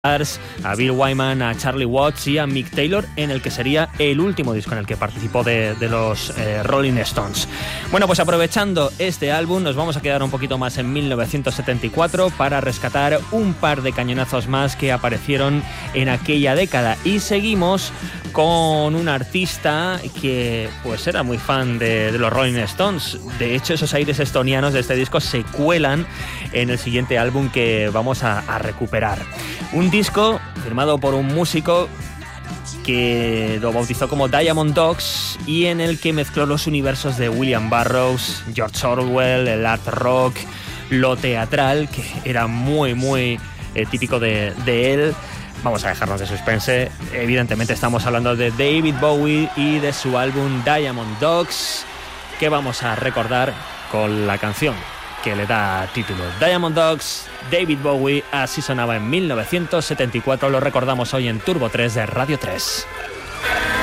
a Bill Wyman, a Charlie Watts y a Mick Taylor, en el que sería el último disco en el que participó de los Rolling Stones. Bueno, pues aprovechando este álbum, nos vamos a quedar un poquito más en 1974 para rescatar un par de cañonazos más que aparecieron en aquella década. Y seguimos con un artista que pues era muy fan de los Rolling Stones. De hecho, esos aires estonianos de este disco se cuelan en el siguiente álbum que vamos a recuperar. Un disco firmado por un músico que lo bautizó como Diamond Dogs y en el que mezcló los universos de William Burroughs, George Orwell, el art rock, lo teatral, que era muy típico de él. Vamos a dejarnos de suspense. Evidentemente estamos hablando de David Bowie y de su álbum Diamond Dogs, que vamos a recordar con la canción que le da título. Diamond Dogs, David Bowie, así sonaba en 1974. Lo recordamos hoy en Turbo 3 de Radio 3.